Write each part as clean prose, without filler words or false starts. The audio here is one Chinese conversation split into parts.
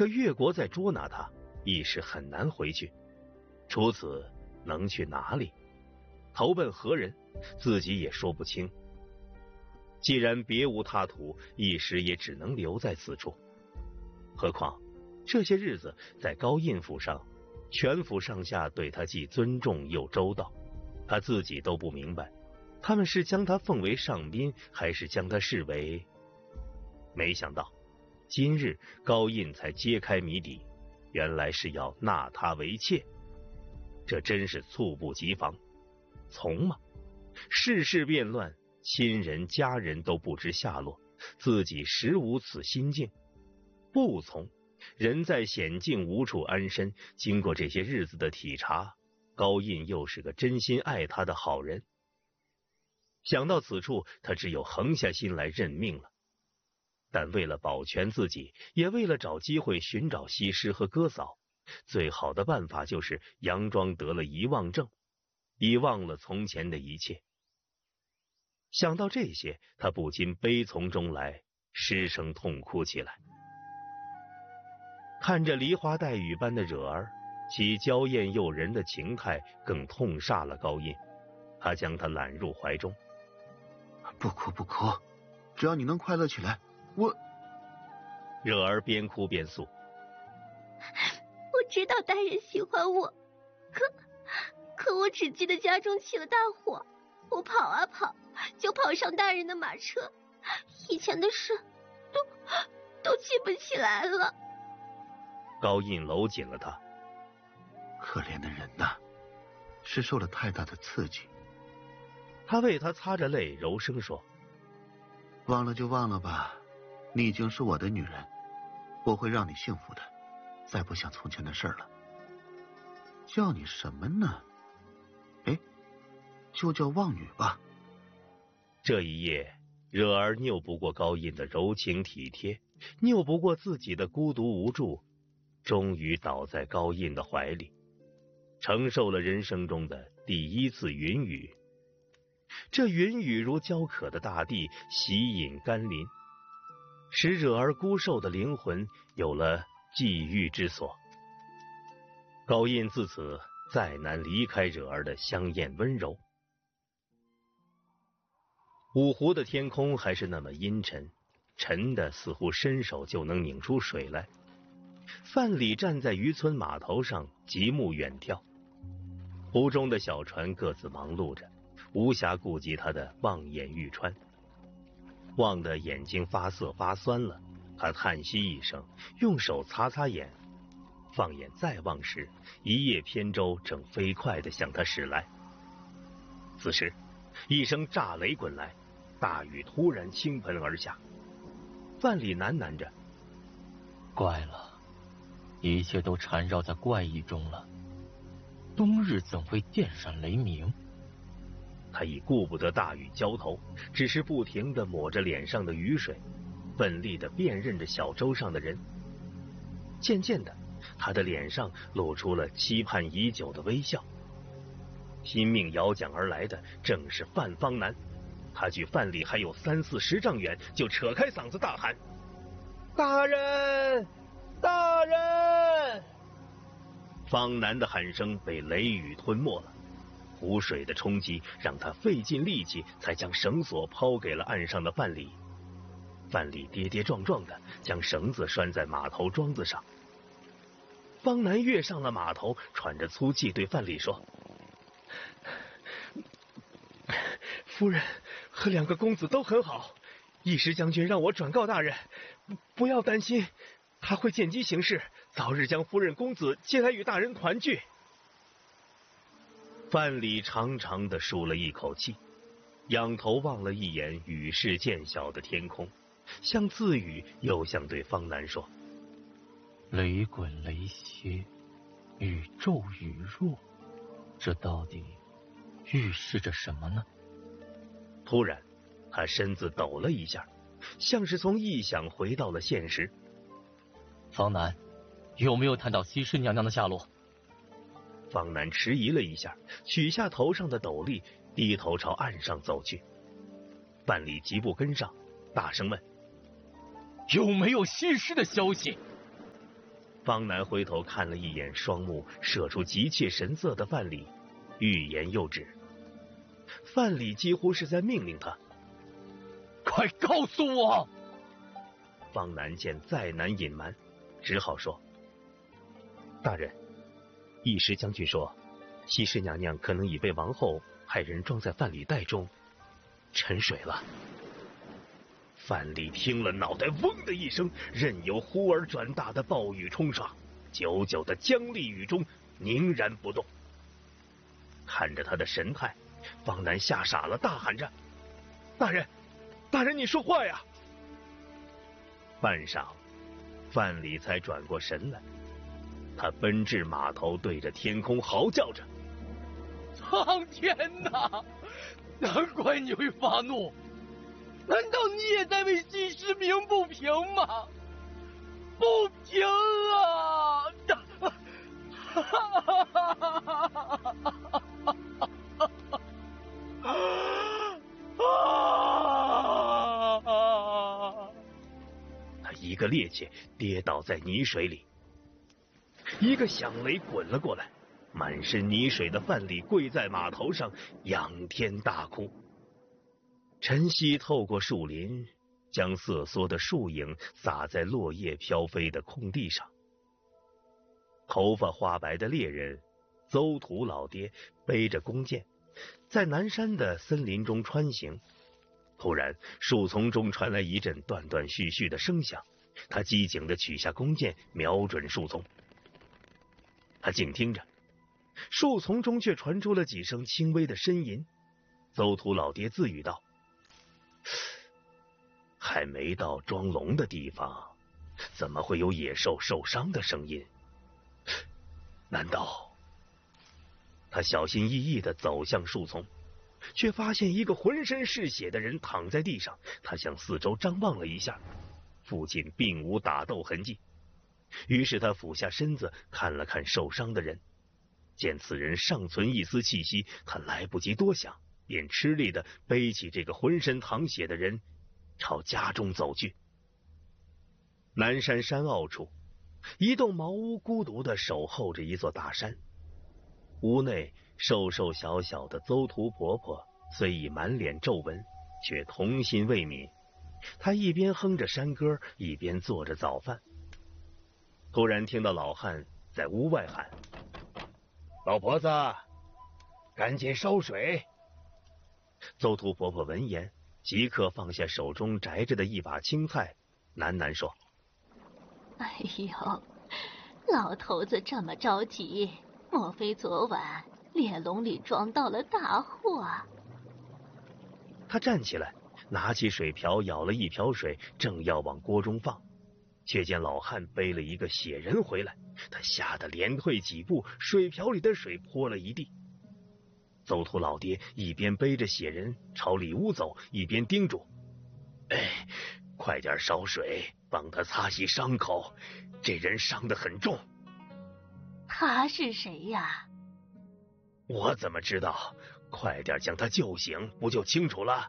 可越国在捉拿他，一时很难回去。除此能去哪里？投奔何人？自己也说不清。既然别无他途，一时也只能留在此处。何况这些日子在高印府上，全府上下对他既尊重又周到，他自己都不明白，他们是将他奉为上宾，还是将他视为……没想到今日高印才揭开谜底，原来是要纳他为妾。这真是猝不及防。从吗？世事变乱，亲人家人都不知下落，自己实无此心境。不从，人在险境无处安身。经过这些日子的体察，高印又是个真心爱他的好人。想到此处，他只有横下心来认命了。但为了保全自己，也为了找机会寻找西施和哥嫂，最好的办法就是佯装得了遗忘症，遗忘了从前的一切。想到这些，他不禁悲从中来，失声痛哭起来。看着梨花带雨般的惹儿，其娇艳诱人的情态更痛煞了高印。他将她揽入怀中。 不哭不哭，只要你能快乐起来，我…… 惹儿边哭边诉。 我知道大人喜欢我，可我只记得家中起了大火，我跑啊跑，就跑上大人的马车，以前的事都记不起来了。 高印搂紧了他。 可怜的人呐，是受了太大的刺激。 他为他擦着泪，柔声说： 忘了就忘了吧，你已经是我的女人，我会让你幸福的，再不想从前的事了。叫你什么呢？哎，就叫望女吧。 这一夜，惹儿拗不过高印的柔情体贴，拗不过自己的孤独无助，终于倒在高印的怀里，承受了人生中的第一次云雨。这云雨如焦渴的大地，洗饮甘霖，使惹儿孤瘦的灵魂有了寄寓之所。高印自此再难离开惹儿的香艳温柔。五湖的天空还是那么阴沉，沉的似乎伸手就能拧出水来。范蠡站在渔村码头上，极目远眺，湖中的小船各自忙碌着，无暇顾及他的望眼欲穿。望得眼睛发涩发酸了，他叹息一声，用手擦擦眼。放眼再望时，一叶扁舟正飞快地向他驶来。此时一声炸雷滚来，大雨突然倾盆而下。范蠡喃喃着： 怪了，一切都缠绕在怪异中了。冬日怎会电闪雷鸣？ 他已顾不得大雨浇头，只是不停地抹着脸上的雨水，奋力地辨认着小舟上的人。渐渐的，他的脸上露出了期盼已久的微笑。拼命摇桨而来的正是范方南，他距范蠡还有30-40丈远，就扯开嗓子大喊：大人，大人！方南的喊声被雷雨吞没了，湖水的冲击让他费尽力气才将绳索抛给了岸上的范蠡。范蠡跌跌撞撞的将绳子拴在码头桩子上。方南跃上了码头，喘着粗气对范蠡说：夫人和2个公子都很好，义师将军让我转告大人，不要担心，他会见机行事，早日将夫人公子接来与大人团聚。范蠡长长的舒了一口气，仰头望了一眼雨势渐小的天空，像自语又像对方南说： 雷滚雷歇，雨骤雨弱，这到底预示着什么呢？ 突然他身子抖了一下，像是从臆想回到了现实。 方南，有没有探到西施娘娘的下落？ 方南迟疑了一下，取下头上的斗笠，低头朝岸上走去。范蠡急步跟上，大声问： 有没有西施的消息？ 方南回头看了一眼双目射出急切神色的范蠡，欲言又止。范蠡几乎是在命令他： 快告诉我！ 方南见再难隐瞒，只好说：大人，一时将军说西施娘娘可能已被王后派人装在范蠡袋中沉水了。范蠡听了，脑袋嗡的一声，任由忽而转大的暴雨冲刷，久久的僵立雨中凝然不动。看着他的神态，方南吓傻了，大喊着：大人，大人，你说话呀！半晌，范蠡才转过神来，他奔至码头，对着天空嚎叫着： 苍天哪！难怪你会发怒！难道你也在为西施鸣不平吗？不平啊！ 他一个趔趄，跌倒在泥水里。一个响雷滚了过来，满身泥水的范蠡跪在码头上，仰天大哭。晨曦透过树林，将瑟缩的树影洒在落叶飘飞的空地上。头发花白的猎人邹屠老爹背着弓箭，在南山的森林中穿行。突然，树丛中传来一阵断断续续的声响，他机警地取下弓箭，瞄准树丛。他静听着，树丛中却传出了几声轻微的呻吟。邹屠老爹自语道：还没到装龙的地方，怎么会有野兽受伤的声音？难道……他小心翼翼地走向树丛，却发现一个浑身是血的人躺在地上。他向四周张望了一下，附近并无打斗痕迹。于是他俯下身子看了看受伤的人，见此人尚存一丝气息，他来不及多想，便吃力地背起这个浑身淌血的人，朝家中走去。南山山坳处，一栋茅屋孤独地守候着一座大山。屋内瘦瘦小小的邹屠婆婆虽已满脸皱纹，却童心未泯。她一边哼着山歌，一边做着早饭。突然听到老汉在屋外喊：老婆子，赶紧烧水。邹屠婆婆闻言，即刻放下手中摘着的一把青菜，喃喃说： 哎呦，老头子这么着急，莫非昨晚猎笼里撞到了大祸？ 他站起来，拿起水瓢舀了一瓢水，正要往锅中放，却见老汉背了一个血人回来。他吓得连退几步，水瓢里的水泼了一地。邹屠老爹一边背着血人朝里屋走，一边叮嘱：快点烧水，帮他擦洗伤口，这人伤得很重。 他是谁呀？ 我怎么知道？快点将他救醒，不就清楚了？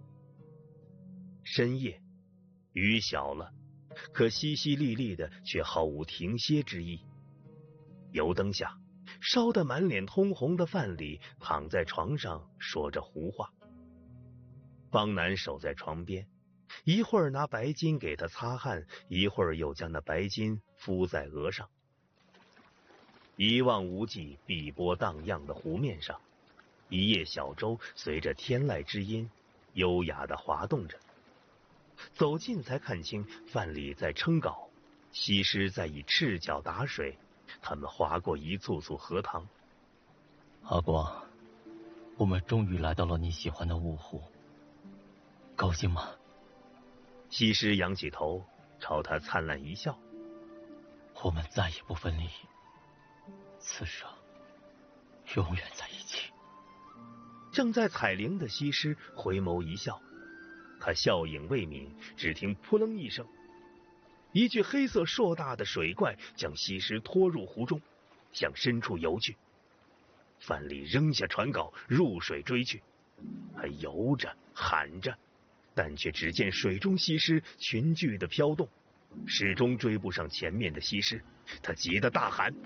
深夜，雨小了，可淅淅沥沥的，却毫无停歇之意。油灯下，烧得满脸通红的范蠡躺在床上说着胡话。方南守在床边，一会儿拿白巾给他擦汗，一会儿又将那白巾敷在额上。一望无际、碧波荡漾的湖面上，一叶小舟随着天籁之音优雅地滑动着。走近才看清，范蠡在撑篙，西施在以赤脚打水，他们划过一簇簇荷塘。 阿光，我们终于来到了你喜欢的雾湖，高兴吗？ 西施仰起头，朝他灿烂一笑。 我们再也不分离，此生永远在一起。 正在采菱的西施回眸一笑，他笑影未泯，只听扑棱一声，一具黑色硕大的水怪将西施拖入湖中，向深处游去。范蠡扔下船篙，入水追去。他游着喊着，但却只见水中西施群聚的飘动， 始终追不上前面的西施，他急得大喊：“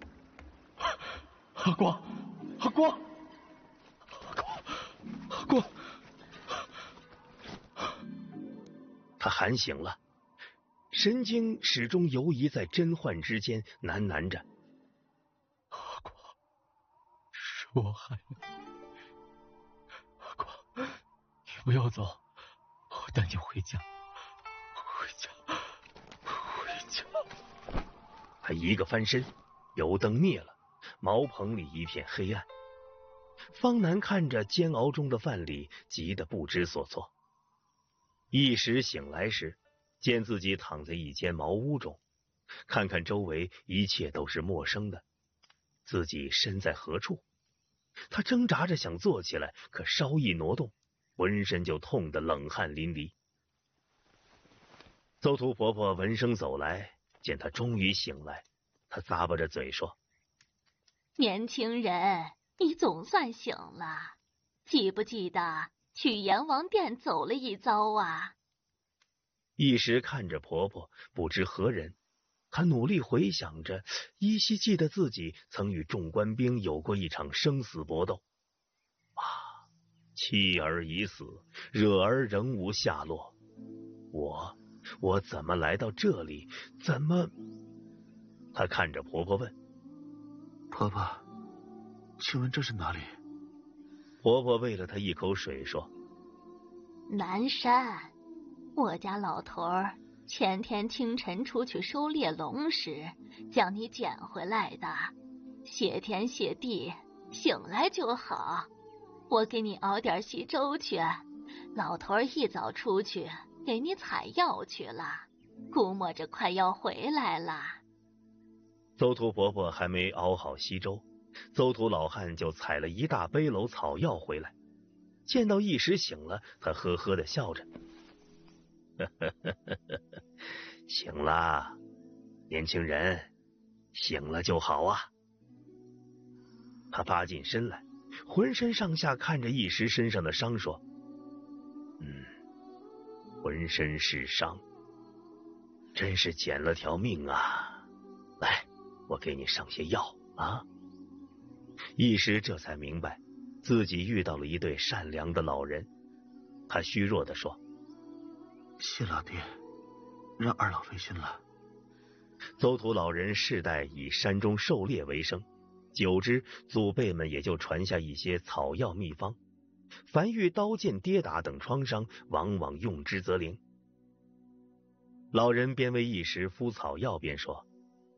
阿光，阿光，阿光！” 他喊醒了，神经始终游移在真幻之间，喃喃着：“ 阿光，是我害了你。阿光，你不要走，我带你回家，回家，回家。” 他一个翻身，油灯灭了，茅棚里一片黑暗。方南看着煎熬中的范蠡，急得不知所措。一时醒来时，见自己躺在一间茅屋中，看看周围一切都是陌生的，自己身在何处？他挣扎着想坐起来，可稍一挪动，浑身就痛得冷汗淋漓。邹图婆婆闻声走来，见他终于醒来，她咂巴着嘴说：“ 年轻人，你总算醒了，记不记得去阎王殿走了一遭啊？” 一时看着婆婆，不知何人。他努力回想着，依稀记得自己曾与众官兵有过一场生死搏斗。妻儿已死，惹儿仍无下落。我怎么来到这里？怎么？他看着婆婆问：“ 婆婆，请问这是哪里？” 婆婆喂了她一口水，说：“ 南山，我家老头儿前天清晨出去收猎龙时，将你捡回来的。谢天谢地，醒来就好。我给你熬点稀粥去。老头儿一早出去给你采药去了，估摸着快要回来了。” 邹图婆婆还没熬好稀粥，邹图老汉就采了一大背篓草药回来。见到一时醒了，他呵呵的笑着：“醒了，年轻人，醒了就好啊。”他趴进身来，浑身上下看着一时身上的伤，说：“浑身是伤，真是捡了条命啊！来，我给你上些药啊。”一时这才明白自己遇到了一对善良的老人。他虚弱地说：“ 谢老爹，让二老费心了。” 邹图老人世代以山中狩猎为生，久之祖辈们也就传下一些草药秘方，凡遇刀剑跌打等创伤，往往用之则灵。老人边为一时敷草药边说：“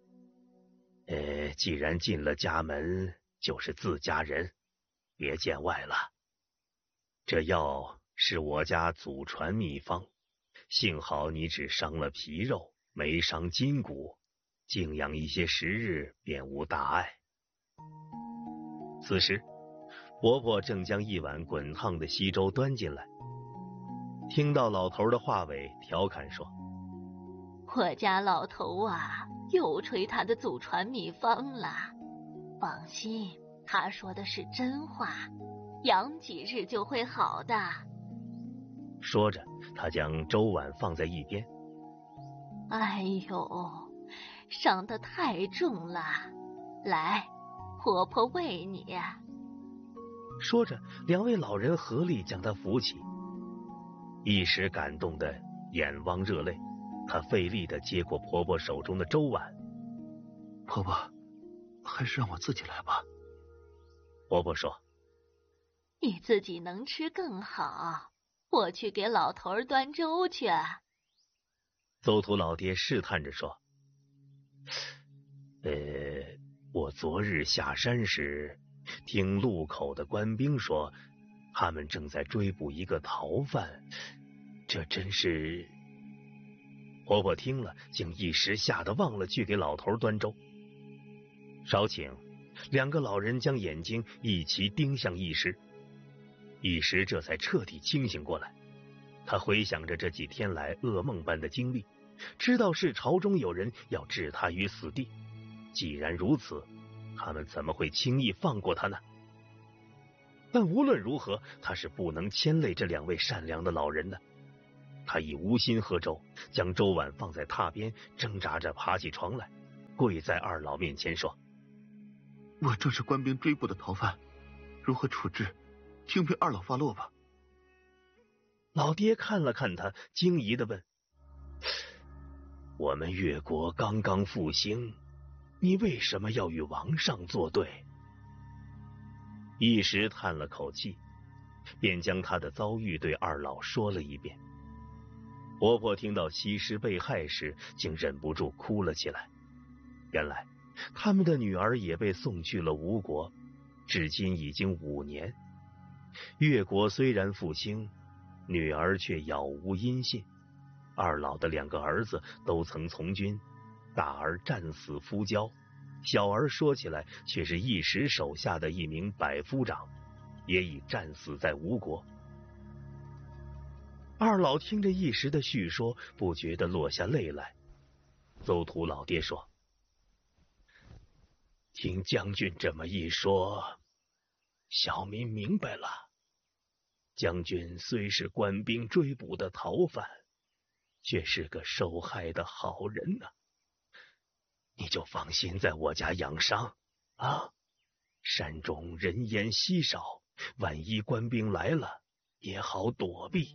既然进了家门，就是自家人，别见外了。这药是我家祖传秘方，幸好你只伤了皮肉，没伤筋骨，静养一些时日，便无大碍。”此时婆婆正将一碗滚烫的稀粥端进来，听到老头的话尾，调侃说：“ 我家老头啊，又吹他的祖传秘方了。放心，他说的是真话，养几日就会好的。” 说着，他将粥碗放在一边。 “哎呦，伤得太重了，来，婆婆喂你。” 说着，两位老人合力将他扶起。一时感动的眼汪热泪，他费力的接过婆婆手中的粥碗。 “婆婆，还是让我自己来吧。” 婆婆说：“ 你自己能吃更好，我去给老头儿端粥去。” 邹图老爹试探着说：“我昨日下山时，听路口的官兵说，他们正在追捕一个逃犯，这真是……”婆婆听了，竟一时吓得忘了去给老头端粥。少顷，两个老人将眼睛一齐盯向一时，一时这才彻底清醒过来。他回想着这几天来噩梦般的经历，知道是朝中有人要置他于死地。既然如此，他们怎么会轻易放过他呢？但无论如何，他是不能牵累这两位善良的老人的。 他已无心喝粥，将粥碗放在榻边，挣扎着爬起床来，跪在二老面前说：“ 我正是官兵追捕的逃犯，如何处置，请凭二老发落吧。” 老爹看了看他，惊疑地问：“我们越国刚刚复兴，你为什么要与王上作对？”一时叹了口气，便将他的遭遇对二老说了一遍。婆婆听到西施被害时，竟忍不住哭了起来。原来他们的女儿也被送去了吴国，至今已经5年。越国虽然复兴，女儿却杳无音信。二老的2个儿子都曾从军，大儿战死夫交，小儿说起来却是义时手下的一名百夫长，也已战死在吴国。二老听着义时的叙说，不觉得落下泪来。邹屠老爹说：“听将军这么一说，小民明白了。将军虽是官兵追捕的逃犯，却是个受害的好人呐。你就放心在我家养伤啊。山中人烟稀少，万一官兵来了，也好躲避。”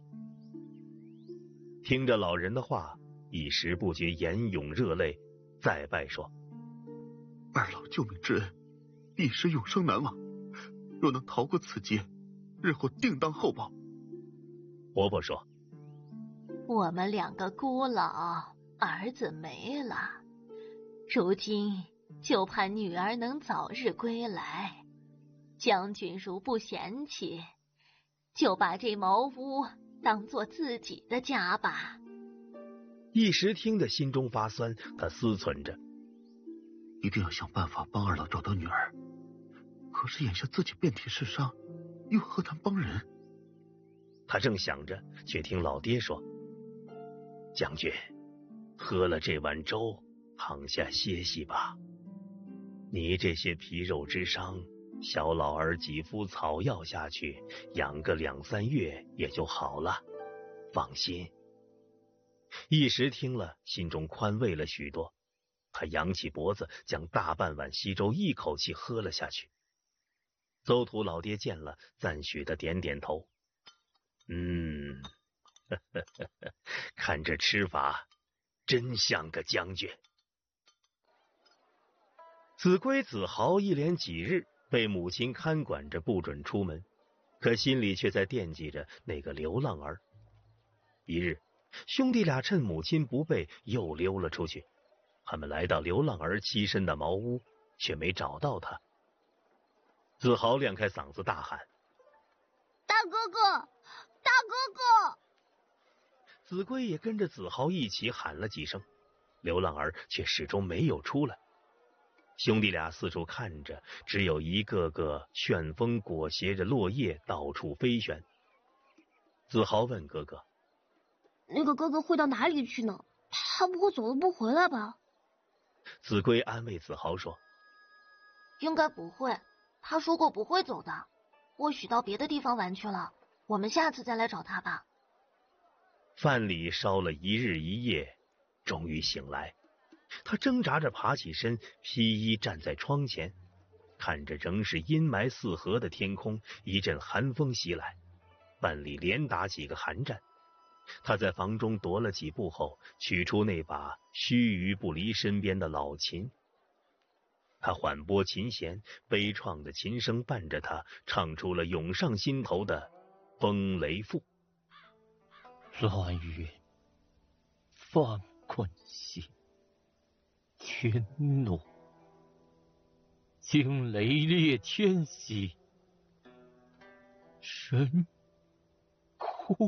听着老人的话，一时不觉眼涌热泪，再拜说：“ 二老救命之恩，一时永生难忘。若能逃过此劫，日后定当厚报。” 婆婆说：“ 我们2个孤老，儿子没了，如今就盼女儿能早日归来。将军如不嫌弃，就把这茅屋当做自己的家吧。” 一时听得心中发酸，他思忖着， 一定要想办法帮二老找到女儿。可是眼下自己遍体是伤，又何谈帮人？ 他正想着，却听老爹说：“将军，喝了这碗粥，躺下歇息吧。你这些皮肉之伤，小老儿几敷草药下去，养个2、3月也就好了。放心。”一时听了，心中宽慰了许多。他扬起脖子，将大半碗稀粥一口气喝了下去。邹屠老爹见了，赞许的点点头：“看这吃法，真像个将军。”子规、子豪一连几日被母亲看管着，不准出门，可心里却在惦记着那个流浪儿。一日，兄弟俩趁母亲不备，又溜了出去。他们来到流浪儿栖身的茅屋，却没找到他。子豪亮开嗓子大喊：“ 大哥哥，大哥哥！” 子规也跟着子豪一起喊了几声，流浪儿却始终没有出来。兄弟俩四处看着，只有一个个旋风裹挟着落叶到处飞旋。子豪问哥哥：“ 那个哥哥会到哪里去呢？他不会走了不回来吧？” 子规安慰子豪说：“ 应该不会，他说过不会走的，或许到别的地方玩去了，我们下次再来找他吧。” 饭里烧了1日1夜，终于醒来。他挣扎着爬起身，披衣站在窗前，看着仍是阴霾四合的天空，一阵寒风袭来，饭里连打几个寒战。他在房中踱了几步后，取出那把须臾不离身边的老琴。他缓拨琴弦，悲怆的琴声伴着他唱出了涌上心头的《风雷赋》：“ 乱云放困兮，天怒；惊雷裂天兮，神哭；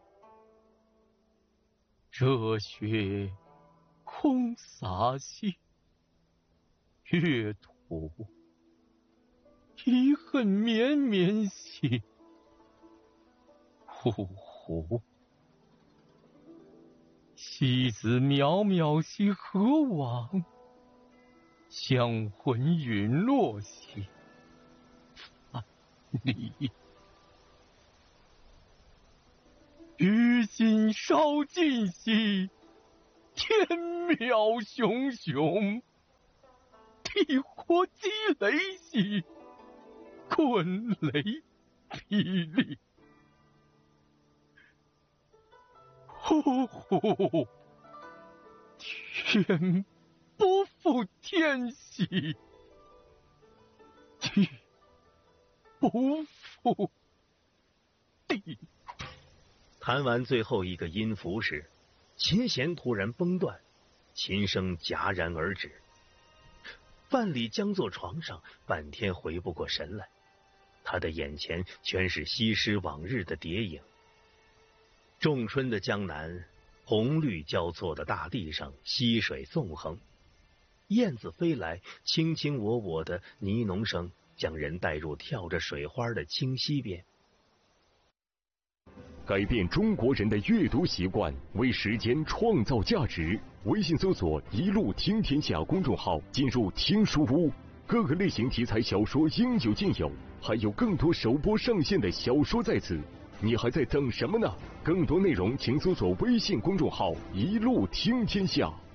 热血空洒兮，乐土；遗恨绵绵兮，呼呼；西子渺渺兮何往，香魂陨落兮樊篱。 鱼心烧尽兮，天渺熊熊；地火击雷兮，滚雷霹雳。呼呼，天不负天兮，地不负地。 弹完最后一个音符时，琴弦突然崩断，琴声戛然而止。范蠡僵坐床上，半天回不过神来，他的眼前全是西施往日的蝶影。仲春的江南，红绿交错的大地上，溪水纵横，燕子飞来，卿卿我我的呢农声将人带入跳着水花的清溪边。 改变中国人的阅读习惯，为时间创造价值。微信搜索“一路听天下”公众号，进入听书屋，各个类型题材小说应有尽有，还有更多首播上线的小说在此。你还在等什么呢？更多内容请搜索微信公众号“一路听天下”。